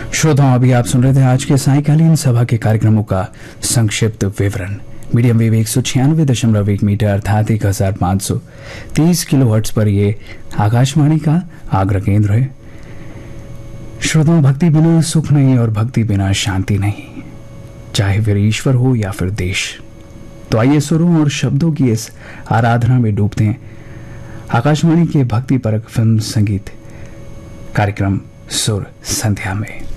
श्रोताओं, अभी आप सुन रहे थे आज के सायकालीन सभा के कार्यक्रमों का संक्षिप्त विवरण। मीडियम वेव 196.1 मीटर अर्थात 1530 किलोहर्ट्ज पर ये आकाशवाणी का आगरा केंद्र है। श्रोताओं, भक्ति बिना सुख नहीं और भक्ति बिना शांति नहीं, चाहे फिर ईश्वर हो या फिर देश। तो आइए सुरों और शब्दों की इस आराधना में डूबते हैं। आकाशवाणी के भक्ति परक फिल्म संगीत कार्यक्रम सुर संध्या में।